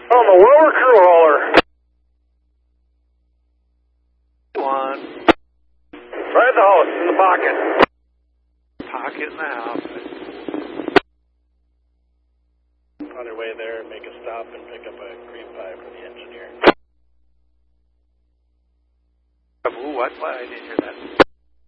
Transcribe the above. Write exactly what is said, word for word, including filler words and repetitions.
On the lower crew hauler. One. Right at the house, in the pocket. Pocket in the house. On their way there, make a stop and pick up a green pie for the engineer. Ooh, what? What? I didn't hear that.